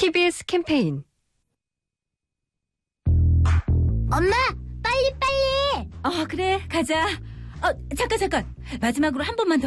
TBS 캠페인. 엄마, 빨리. 그래, 가자. 잠깐. 마지막으로 한 번만 더